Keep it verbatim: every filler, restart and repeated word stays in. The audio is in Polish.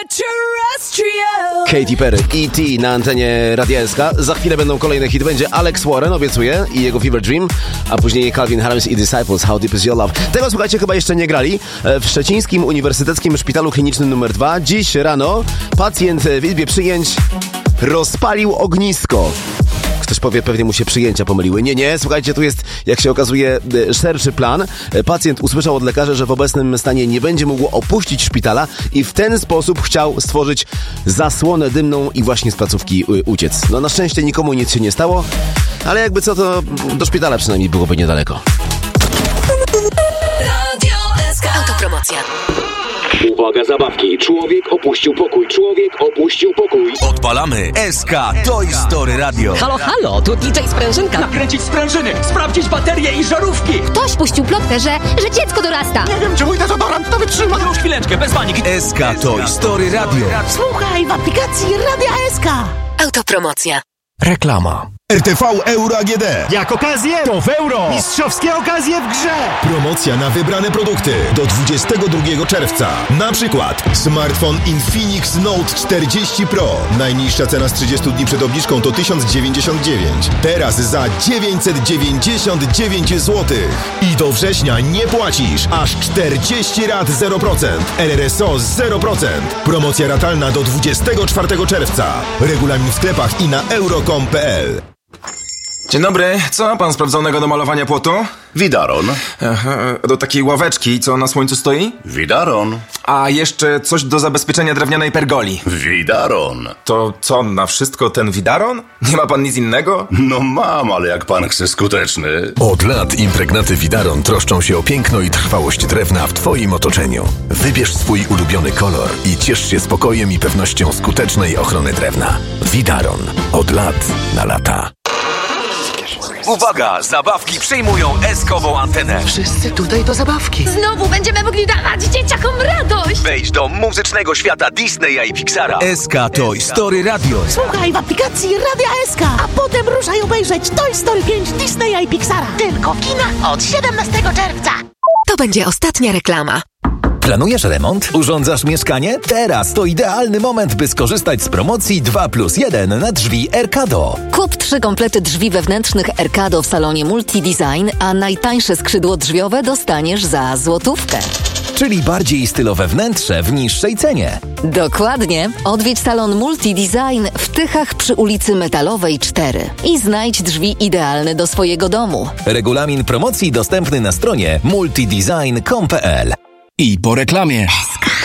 Katy Perry, E T na antenie Radia S K. Za chwilę będą kolejne hity. Będzie Alex Warren, obiecuję, i jego Fever Dream, a później Calvin Harris i Disciples, How Deep Is Your Love. Tego, słuchajcie, chyba jeszcze nie grali. W Szczecińskim Uniwersyteckim Szpitalu Klinicznym numer dwa dziś rano pacjent w izbie przyjęć rozpalił ognisko. Ktoś powie, pewnie mu się przyjęcia pomyliły. Nie, nie, słuchajcie, tu jest, jak się okazuje, szerszy plan. Pacjent usłyszał od lekarza, że w obecnym stanie nie będzie mógł opuścić szpitala i w ten sposób chciał stworzyć zasłonę dymną i właśnie z placówki uciec. No na szczęście nikomu nic się nie stało, ale jakby co, to do szpitala przynajmniej byłoby niedaleko. Radio S K. Autopromocja. Uwaga, zabawki. Człowiek opuścił pokój. Człowiek opuścił pokój. Odpalamy S K Toy Story Radio. Halo, halo, tu D J Sprężynka. Nakręcić sprężyny, sprawdzić baterie i żarówki. Ktoś puścił plotkę, że, że dziecko dorasta. Nie wiem, czy mój dezodorant to wytrzyma. Już chwileczkę, bez paniki. S K Toy Story Radio. Słuchaj w aplikacji Radia S K. Autopromocja. Reklama. R T V Euro A G D. Jak okazję, to w euro. Mistrzowskie okazje w grze. Promocja na wybrane produkty do dwudziestego drugiego czerwca. Na przykład smartfon Infinix Note czterdzieści Pro. Najniższa cena z trzydziestu dni przed obniżką to tysiąc dziewięćdziesiąt dziewięć. Teraz za dziewięćset dziewięćdziesiąt dziewięć złotych. I do września nie płacisz. Aż czterdzieści rat zero procent. R R S O zero procent. Promocja ratalna do dwudziestego czwartego czerwca. Regulamin w sklepach i na euro kropka com kropka p l. Dzień dobry, co ma pan sprawdzonego do malowania płotu? Widaron. Aha, do takiej ławeczki, co na słońcu stoi? Widaron. A jeszcze coś do zabezpieczenia drewnianej pergoli. Widaron. To co, na wszystko ten widaron? Nie ma pan nic innego? No mam, ale jak pan chce skuteczny. Od lat impregnaty Widaron troszczą się o piękno i trwałość drewna w twoim otoczeniu. Wybierz swój ulubiony kolor i ciesz się spokojem i pewnością skutecznej ochrony drewna. Widaron. Od lat na lata. Uwaga, zabawki przejmują S-kową antenę. Wszyscy tutaj do zabawki. Znowu będziemy mogli dawać dzieciakom radość. Wejdź do muzycznego świata Disneya i Pixara. S K Toy Story Radio. Słuchaj w aplikacji Radia S K, a potem ruszaj obejrzeć Toy Story pięć Disneya i Pixara. Tylko w kinach od siedemnastego czerwca. To będzie ostatnia reklama. Planujesz remont? Urządzasz mieszkanie? Teraz to idealny moment, by skorzystać z promocji dwa plus jeden na drzwi Erkado. Kup trzy komplety drzwi wewnętrznych Erkado w salonie Multidesign, a najtańsze skrzydło drzwiowe dostaniesz za złotówkę. Czyli bardziej stylowe wnętrze w niższej cenie. Dokładnie. Odwiedź salon Multidesign w Tychach przy ulicy Metalowej cztery i znajdź drzwi idealne do swojego domu. Regulamin promocji dostępny na stronie multidesign kropka com kropka p l. I po reklamie.